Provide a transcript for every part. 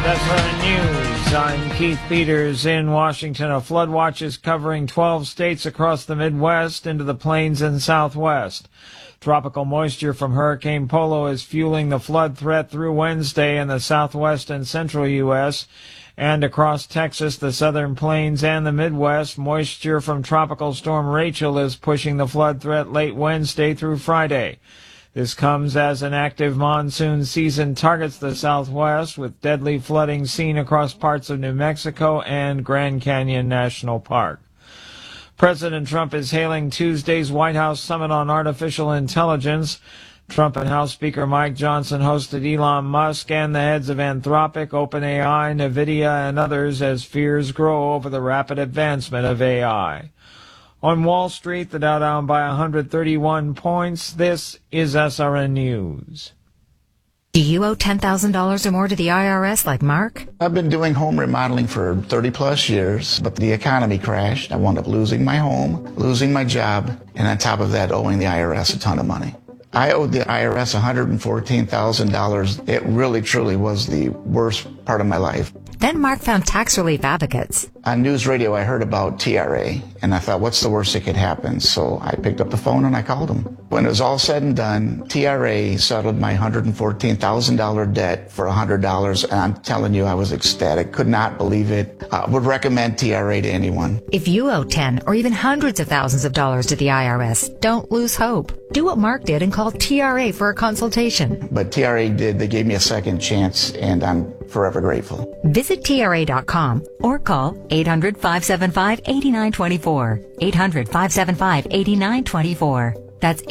SRN News. I'm Keith Peters in Washington. A flood watch is covering 12 states across the Midwest into the plains and Southwest. Tropical moisture from Hurricane Polo is fueling the flood threat through Wednesday in the southwest and central U.S. and across Texas, the southern plains, and the Midwest. Moisture from Tropical Storm Rachel is pushing the flood threat late Wednesday through Friday. This comes as an active monsoon season targets the Southwest, with deadly flooding seen across parts of New Mexico and Grand Canyon National Park. President Trump is hailing Tuesday's White House Summit on Artificial Intelligence. Trump and House Speaker Mike Johnson hosted Elon Musk and the heads of Anthropic, OpenAI, NVIDIA, and others as fears grow over the rapid advancement of AI. On Wall Street, the Dow down by 131 points. This is SRN News. Do you owe $10,000 or more to the IRS like Mark? I've been doing home remodeling for 30 plus years, but the economy crashed. I wound up losing my home, losing my job, and on top of that, owing the IRS a ton of money. I owed the IRS $114,000. It really, truly was the worst part of my life. Then Mark found tax relief advocates. On news radio, I heard about TRA, and I thought, what's the worst that could happen? So I picked up the phone and I called them. When it was all said and done, TRA settled my $114,000 debt for $100, and I'm telling you, I was ecstatic. Could not believe it. Would recommend TRA to anyone. If you owe 10 or even hundreds of thousands of dollars to the IRS, don't lose hope. Do what Mark did and call TRA for a consultation. But TRA did. They gave me a second chance, and I'm forever grateful. Visit TRA.com or call 800-575-8924. 800-575-8924. That's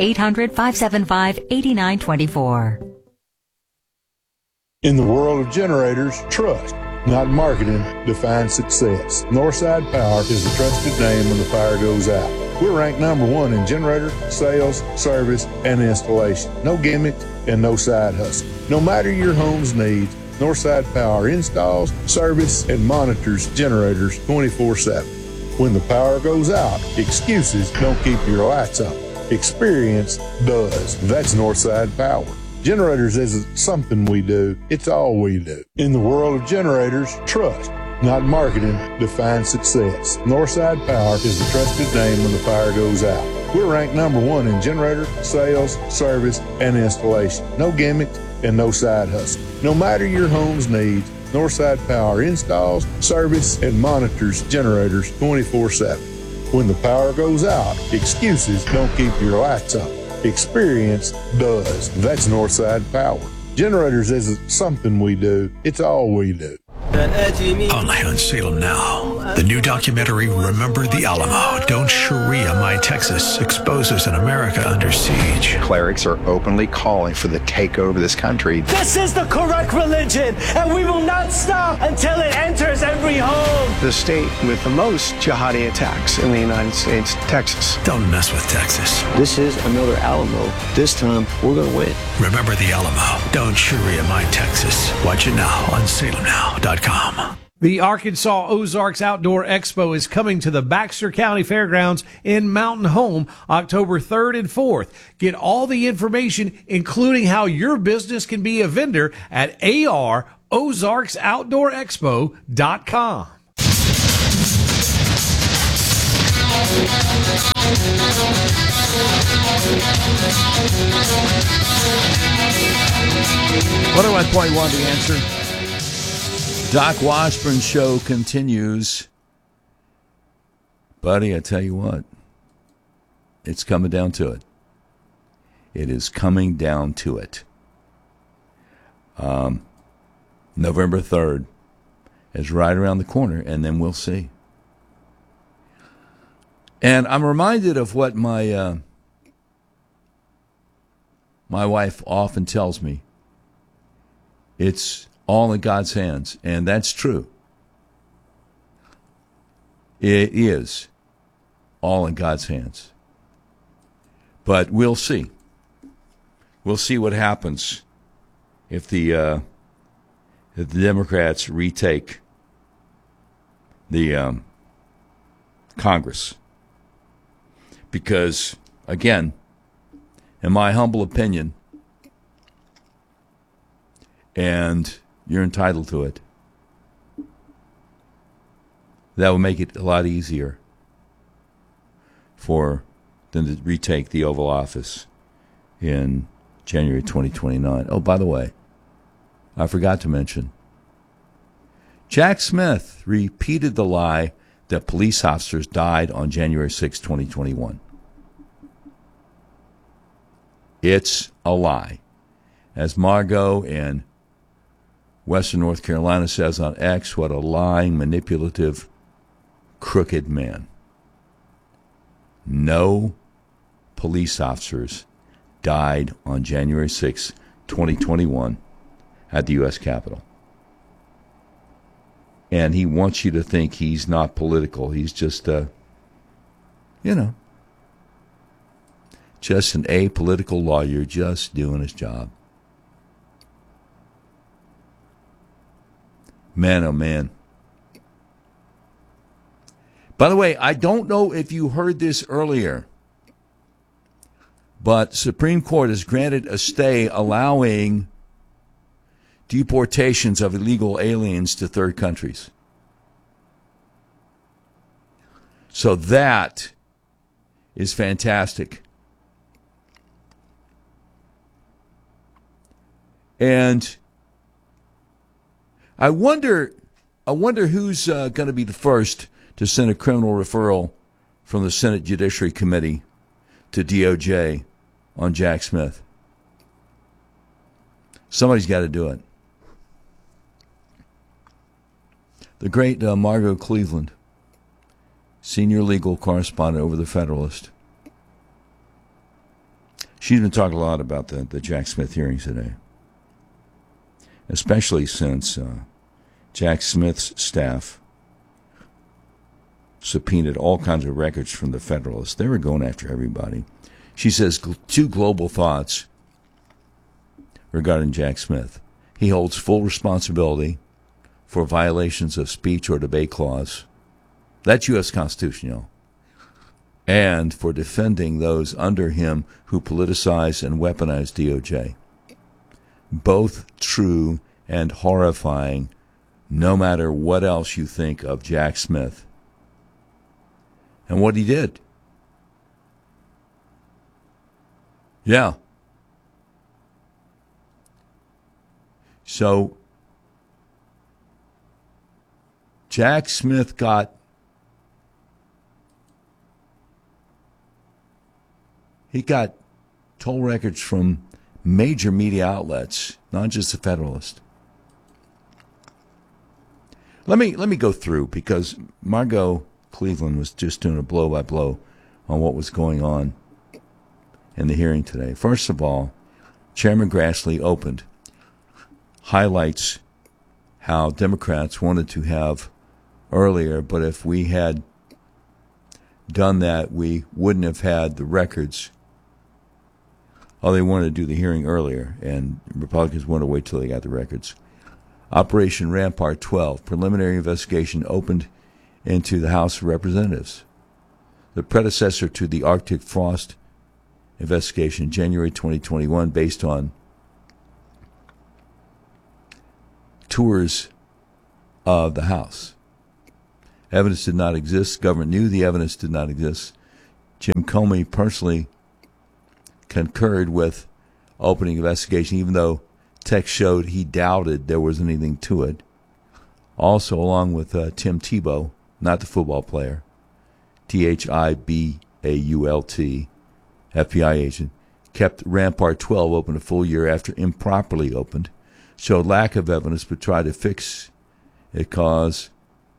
800-575-8924. In the world of generators, trust, not marketing, defines success. Northside Power is the trusted name when the fire goes out. We're ranked #1 in generator, sales, service, and installation. No gimmicks and no side hustle. No matter your home's needs, Northside Power installs, service, and monitors generators 24/7. When the power goes out, excuses don't keep your lights on. Experience does. That's Northside Power. Generators isn't something we do, it's all we do. In the world of generators, trust, not marketing, defines success. Northside Power is the trusted name when the fire goes out. We're ranked #1 in generator, sales, service, and installation. No gimmicks and no side hustle. No matter your home's needs, Northside Power installs, service, and monitors generators 24/7. When the power goes out, excuses don't keep your lights on. Experience does. That's Northside Power. Generators isn't something we do, it's all we do. Only on Salem Now. The new documentary, Remember the Alamo. Don't Sharia My Texas, exposes an America under siege. Clerics are openly calling for the takeover of this country. This is the correct religion, and we will not stop until it enters every home. The state with the most jihadi attacks in the United States, Texas. Don't mess with Texas. This is another Alamo. This time, we're going to win. Remember the Alamo. Don't Sharia My Texas. Watch it now on salemnow.com. The Arkansas Ozarks Outdoor Expo is coming to the Baxter County Fairgrounds in Mountain Home October 3rd and 4th. Get all the information, including how your business can be a vendor at arozarksoutdoorexpo.com. What do I point one to answer? Doc Washburn show continues. Buddy, I tell you what, it's coming down to it. It is coming down to it. November 3rd is right around the corner, and then we'll see. And I'm reminded of what my wife often tells me. It's all in God's hands, and that's true. It is all in God's hands. But we'll see. We'll see what happens if the Democrats retake the Congress. Because, again, in my humble opinion, and you're entitled to it, That would make it a lot easier for them to retake the Oval Office in January 2029. Oh, by the way, I forgot to mention, Jack Smith repeated the lie that police officers died on January 6, 2021. It's a lie. As Margot in Western North Carolina says on X, what a lying, manipulative, crooked man. No police officers died on January 6, 2021 at the U.S. Capitol. And he wants you to think he's not political. He's just just an apolitical lawyer just doing his job. Man, oh man. By the way, I don't know if you heard this earlier, but Supreme Court has granted a stay allowing deportations of illegal aliens to third countries. So that is fantastic. And I wonder who's going to be the first to send a criminal referral from the Senate Judiciary Committee to DOJ on Jack Smith. Somebody's got to do it. The great Margot Cleveland, senior legal correspondent over the Federalist. She's been talking a lot about the Jack Smith hearings today, especially since Jack Smith's staff subpoenaed all kinds of records from the Federalists. They were going after everybody. She says two global thoughts regarding Jack Smith. He holds full responsibility for violations of speech or debate clause. That's U.S. Constitution, y'all. And for defending those under him who politicize and weaponize DOJ. Both true and horrifying, no matter what else you think of Jack Smith and what he did. Yeah. So Jack Smith got toll records from major media outlets, not just the Federalist. Let me go through, because Margot Cleveland was just doing a blow-by-blow on what was going on in the hearing today. First of all, Chairman Grassley opened, highlights how Democrats wanted to have earlier, but if we had done that, we wouldn't have had the records. Oh, they wanted to do the hearing earlier, and Republicans wanted to wait till they got the records. Operation Rampart 12, preliminary investigation opened into the House of Representatives. The predecessor to the Arctic Frost investigation in January 2021, based on tours of the House. Evidence did not exist. Government knew the evidence did not exist. Jim Comey personally concurred with opening investigation, even though text showed he doubted there was anything to it. Also, along with Tim Tebow, not the football player, Thibault, FBI agent, kept Rampart 12 open a full year after improperly opened, showed lack of evidence but tried to fix it cause.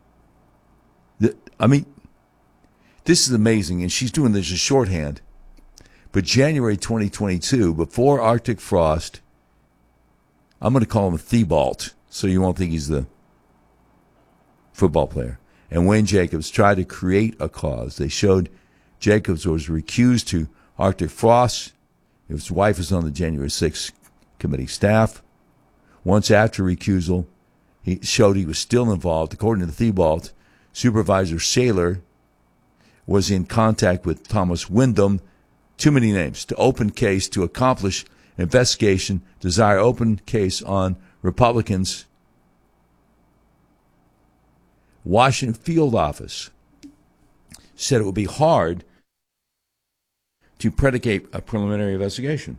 This is amazing, and she's doing this as shorthand. But January 2022, before Arctic Frost, I'm going to call him Thibault, so you won't think he's the football player. And Wayne Jacobs tried to create a cause. They showed Jacobs was recused to Arctic Frost. His wife was on the January 6th committee staff. Once after recusal, he showed he was still involved. According to Thibault, Supervisor Shaler was in contact with Thomas Wyndham. Too many names. To open case, to accomplish investigation, desire open case on Republicans. Washington field office said it would be hard to predicate a preliminary investigation.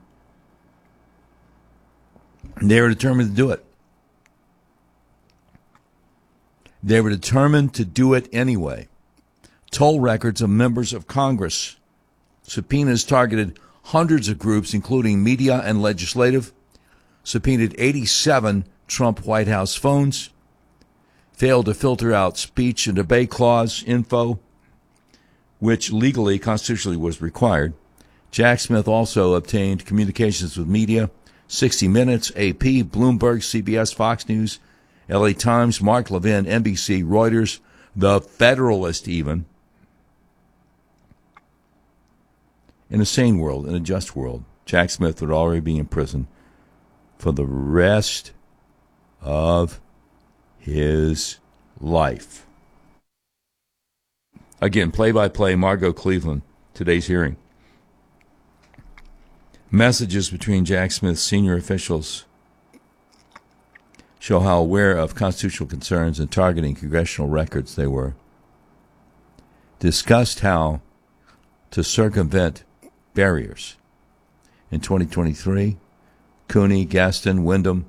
They were determined to do it. They were determined to do it anyway. Toll records of members of Congress. Subpoenas targeted hundreds of groups, including media and legislative. Subpoenaed 87 Trump White House phones. Failed to filter out speech and debate clause info, which legally, constitutionally was required. Jack Smith also obtained communications with media, 60 Minutes, AP, Bloomberg, CBS, Fox News, LA Times, Mark Levin, NBC, Reuters, The Federalist even. In a sane world, in a just world, Jack Smith would already be in prison for the rest of his life. Again, play-by-play, Margot Cleveland, today's hearing. Messages between Jack Smith's senior officials show how aware of constitutional concerns and targeting congressional records they were. Discussed how to circumvent barriers. In 2023, Cooney, Gaston, Wyndham,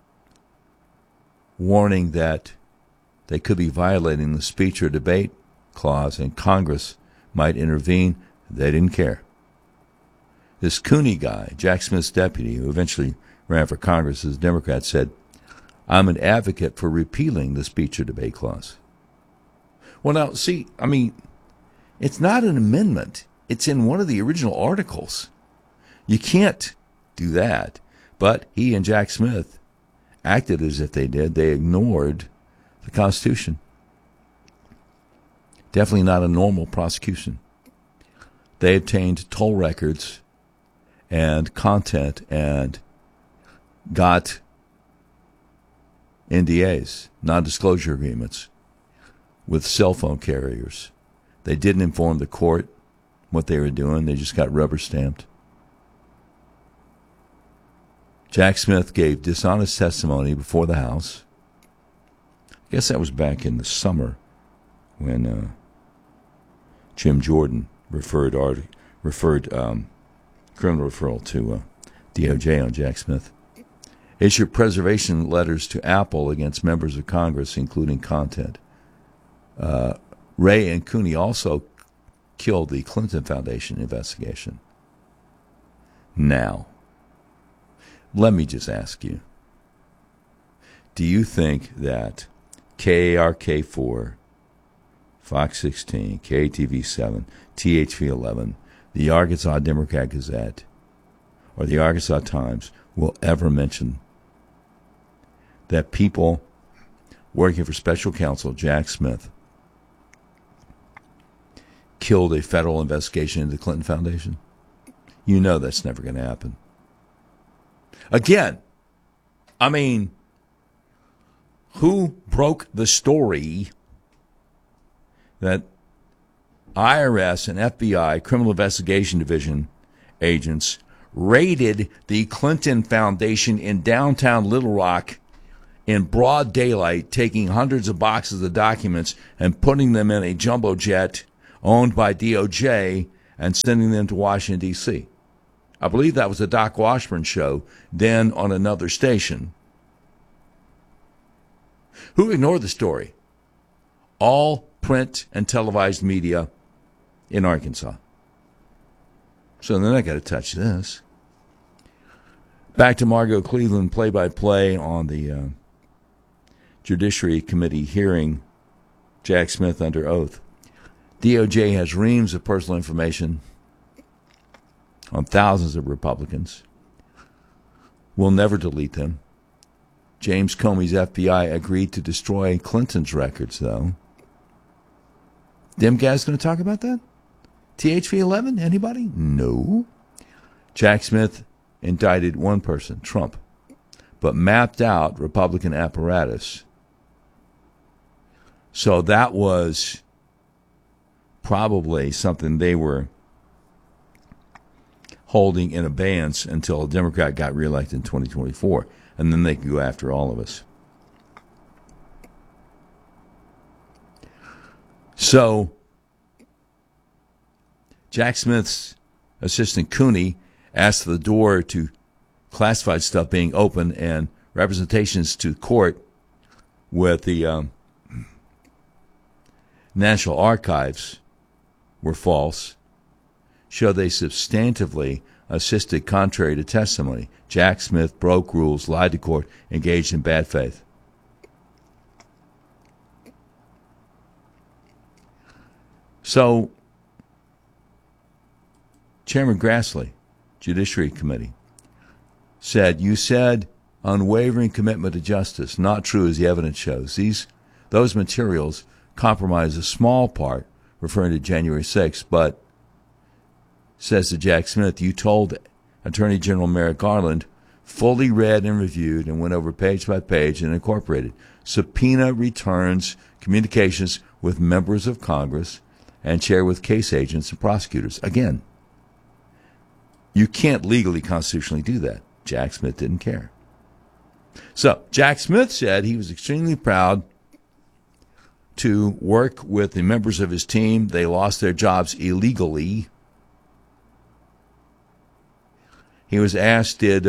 warning that they could be violating the speech or debate clause and Congress might intervene. They didn't care. This Cooney guy, Jack Smith's deputy, who eventually ran for Congress as a Democrat, said, I'm an advocate for repealing the speech or debate clause. Well, now, see, I mean, it's not an amendment. It's in one of the original articles. You can't do that. But he and Jack Smith acted as if they did. They ignored the Constitution. Definitely not a normal prosecution. They obtained toll records and content and got NDAs, non-disclosure agreements, with cell phone carriers. They didn't inform the court what they were doing. They just got rubber stamped. Jack Smith gave dishonest testimony before the House. I guess that was back in the summer when Jim Jordan referred criminal referral to DOJ on Jack Smith. Issued preservation letters to Apple against members of Congress, including content. Ray and Cooney also killed the Clinton Foundation investigation. Now, let me just ask you, do you think that KARK4, Fox 16, KTV7, THV11, the Arkansas Democrat Gazette, or the Arkansas Times will ever mention that people working for special counsel Jack Smith killed a federal investigation into the Clinton Foundation? You know that's never going to happen. Again, I mean, who broke the story that IRS and FBI, Criminal Investigation Division agents, raided the Clinton Foundation in downtown Little Rock in broad daylight, taking hundreds of boxes of documents and putting them in a jumbo jet owned by DOJ and sending them to Washington, D.C.? I believe that was the Doc Washburn show, then on another station. Who ignored the story? All print and televised media in Arkansas. So they're not going to touch this. Back to Margot Cleveland, play-by-play on the Judiciary Committee hearing Jack Smith under oath. DOJ has reams of personal information on thousands of Republicans. We'll never delete them. James Comey's FBI agreed to destroy Clinton's records, though. Them guys going to talk about that? THV11? Anybody? No. Jack Smith indicted one person, Trump, but mapped out Republican apparatus. So that was probably something they were holding in abeyance until a Democrat got reelected in 2024, and then they could go after all of us. So Jack Smith's assistant Cooney asked for the door to classified stuff being open, and representations to court with the National Archives were false, show they substantively assisted contrary to testimony. Jack Smith broke rules, lied to court, engaged in bad faith. So, Chairman Grassley, Judiciary Committee, said, "You said unwavering commitment to justice. Not true, as the evidence shows. Those materials compromise a small part," referring to January 6th, but, says to Jack Smith, "You told Attorney General Merrick Garland, fully read and reviewed and went over page by page and incorporated subpoena returns, communications with members of Congress, and share with case agents and prosecutors." Again, you can't legally, constitutionally do that. Jack Smith didn't care. So Jack Smith said he was extremely proud to work with the members of his team. They lost their jobs illegally. He was asked, did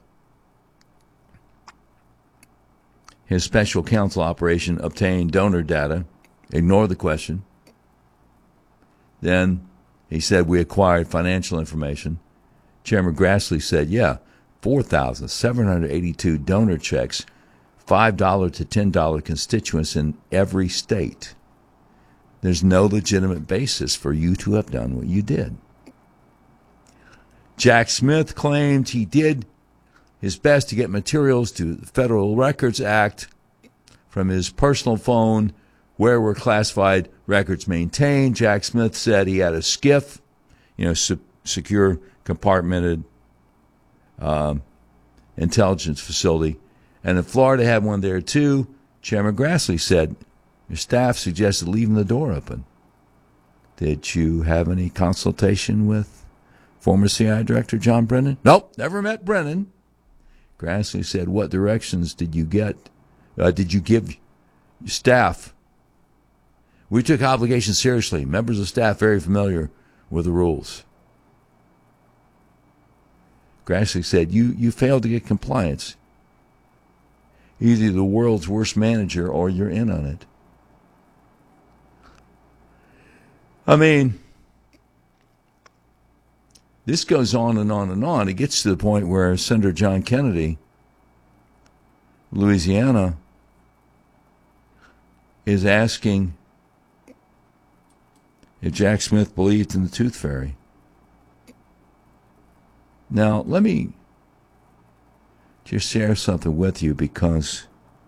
his special counsel operation obtain donor data? Ignore the question. Then he said, "We acquired financial information." Chairman Grassley said, yeah, 4,782 donor checks, $5 to $10 constituents in every state. There's no legitimate basis for you to have done what you did. Jack Smith claimed he did his best to get materials to the Federal Records Act from his personal phone, where were classified records maintained. Jack Smith said he had a SCIF, secure compartmented intelligence facility, and in Florida had one there too. Chairman Grassley said, "Your staff suggested leaving the door open. Did you have any consultation with former CIA Director John Brennan?" "Nope, never met Brennan." Grassley said, "What directions did you give your staff?" "We took obligations seriously. Members of staff very familiar with the rules." Grassley said, you failed to get compliance. Either the world's worst manager or you're in on it. I mean, this goes on and on and on. It gets to the point where Senator John Kennedy, Louisiana, is asking if Jack Smith believed in the Tooth Fairy. Now, let me just share something with you, because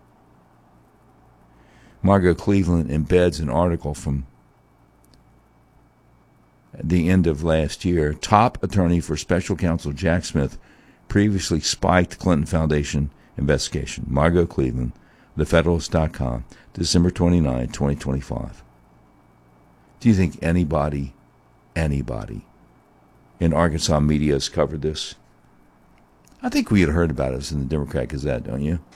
Margot Cleveland embeds an article from the end of last year. Top attorney for special counsel Jack Smith previously spiked Clinton Foundation investigation. Margot Cleveland, TheFederalist.com, December 29, 2025. Do you think anybody in Arkansas media has covered this? I think we had heard about it in the Democrat Gazette, don't you?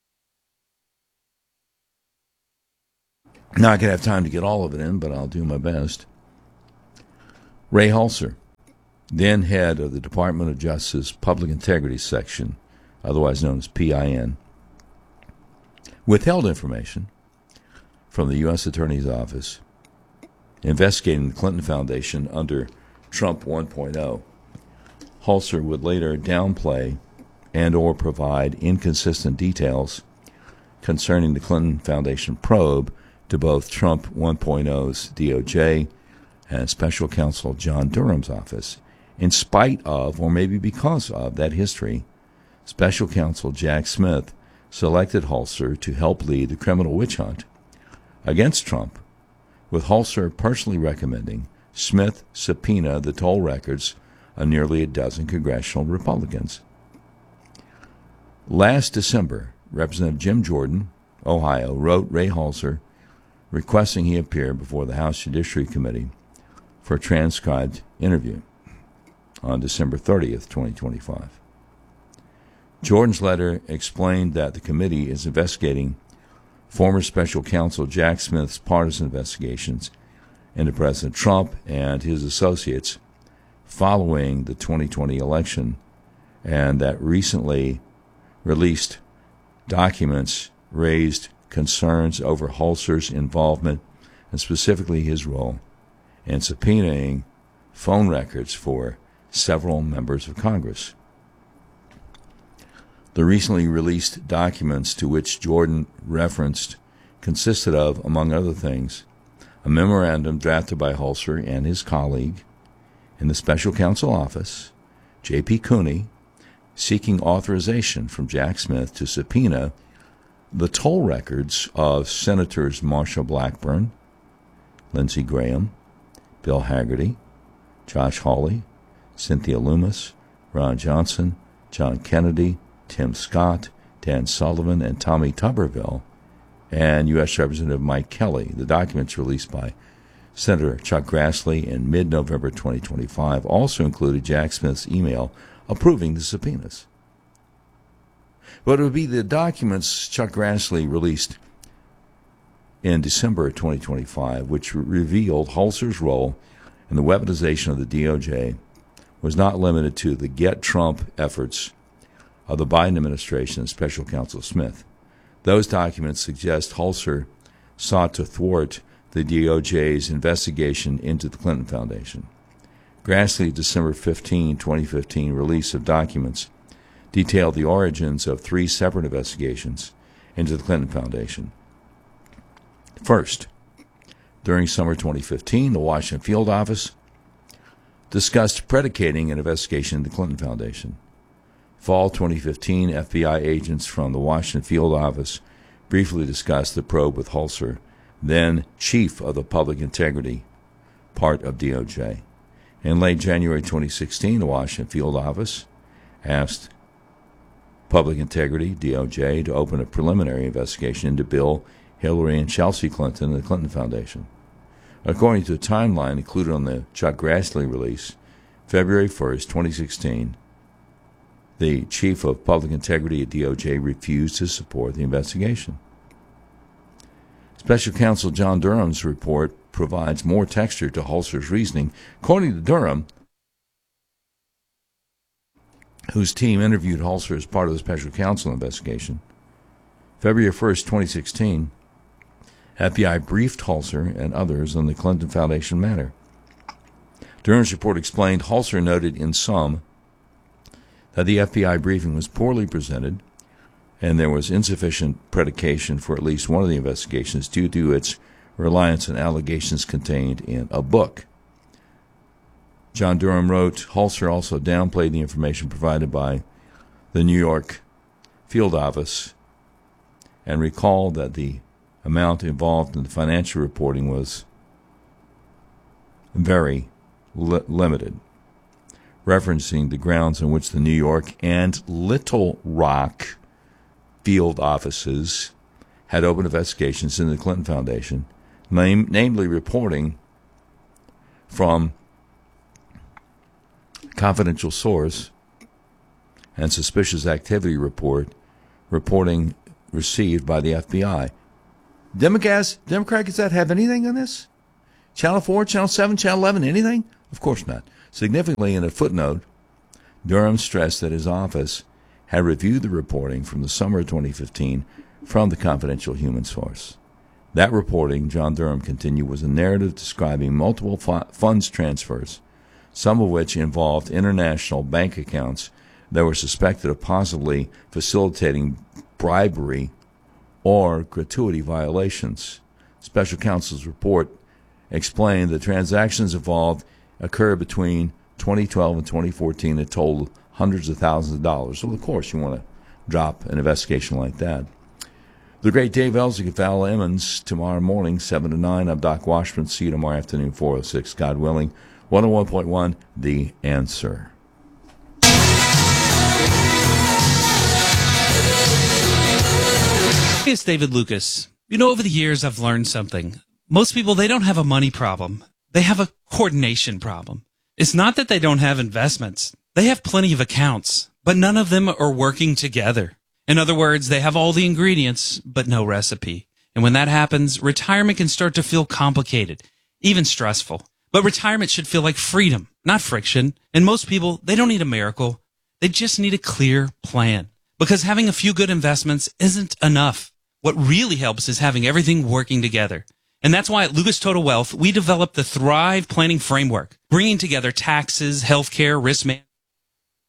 Not going to have time to get all of it in, but I'll do my best. Ray Halser, then head of the Department of Justice Public Integrity Section, otherwise known as PIN, withheld information from the U.S. Attorney's Office investigating the Clinton Foundation under Trump 1.0. Halser would later downplay and or provide inconsistent details concerning the Clinton Foundation probe to both Trump 1.0's DOJ and Special Counsel John Durham's office. In spite of, or maybe because of, that history, Special Counsel Jack Smith selected Halser to help lead the criminal witch hunt against Trump, with Halser personally recommending Smith subpoena the toll records of nearly a dozen congressional Republicans. Last December, Representative Jim Jordan, Ohio, wrote Ray Halser requesting he appear before the House Judiciary Committee for a transcribed interview on December 30th, 2025. Jordan's letter explained that the committee is investigating former special counsel Jack Smith's partisan investigations into President Trump and his associates following the 2020 election, and that recently released documents raised concerns over Holzer's involvement, and specifically his role in subpoenaing phone records for several members of Congress. The recently released documents to which Jordan referenced consisted of, among other things, a memorandum drafted by Holzer and his colleague in the special counsel office, J.P. Cooney, seeking authorization from Jack Smith to subpoena the toll records of Senators Marsha Blackburn, Lindsey Graham, Bill Hagerty, Josh Hawley, Cynthia Lummis, Ron Johnson, John Kennedy, Tim Scott, Dan Sullivan, and Tommy Tuberville, and U.S. Representative Mike Kelly. The documents released by Senator Chuck Grassley in mid-November 2025 also included Jack Smith's email approving the subpoenas. But it would be the documents Chuck Grassley released in December 2025, which revealed Holzer's role in the weaponization of the DOJ was not limited to the Get Trump efforts of the Biden administration and Special Counsel Smith. Those documents suggest Holzer sought to thwart the DOJ's investigation into the Clinton Foundation. Grassley's December 15, 2015 release of documents detailed the origins of 3 separate investigations into the Clinton Foundation. First, during summer 2015, the Washington Field Office discussed predicating an investigation into the Clinton Foundation. Fall 2015, FBI agents from the Washington Field Office briefly discussed the probe with Holzer, then chief of the Public Integrity part of DOJ. In late January 2016, the Washington Field Office asked Public Integrity, DOJ, to open a preliminary investigation into Bill, Hillary, and Chelsea Clinton and the Clinton Foundation. According to a timeline included on the Chuck Grassley release, February 1st, 2016, the chief of Public Integrity at DOJ refused to support the investigation. Special Counsel John Durham's report provides more texture to Holzer's reasoning. According to Durham, whose team interviewed Holzer as part of the special counsel investigation, February 1st, 2016, FBI briefed Holzer and others on the Clinton Foundation matter. Durham's report explained Holzer noted in sum that the FBI briefing was poorly presented and there was insufficient predication for at least one of the investigations due to its reliance on allegations contained in a book. John Durham wrote, Holzer also downplayed the information provided by the New York Field Office and recalled that the amount involved in the financial reporting was very limited, referencing the grounds on which the New York and Little Rock field offices had opened investigations into the Clinton Foundation, namely reporting from confidential source and suspicious activity reporting received by the FBI. Democrats that have anything on this? Channel 4, Channel 7, Channel 11, anything? Of course not. Significantly, in a footnote, Durham stressed that his office had reviewed the reporting from the summer of 2015 from the confidential human source. That reporting, John Durham continued, was a narrative describing multiple funds transfers, some of which involved international bank accounts that were suspected of possibly facilitating bribery or gratuity violations. Special counsel's report explained the transactions involved occurred between 2012 and 2014 that totaled hundreds of thousands of dollars. So, of course, you want to drop an investigation like that. The great Dave Ellswick at Val Emmons tomorrow morning, 7 to 9. I'm Doc Washburn. See you tomorrow afternoon, 4:06, God willing. 101.1, The Answer. Hey, it's David Lucas. You know, over the years, I've learned something. Most people, they don't have a money problem. They have a coordination problem. It's not that they don't have investments. They have plenty of accounts, but none of them are working together. In other words, they have all the ingredients, but no recipe. And when that happens, retirement can start to feel complicated. even stressful. But retirement should feel like freedom, not friction. And most people, they don't need a miracle. They just need a clear plan. Because having a few good investments isn't enough. What really helps is having everything working together. And that's why at Lucas Total Wealth, we developed the Thrive Planning Framework, bringing together taxes, healthcare, risk management.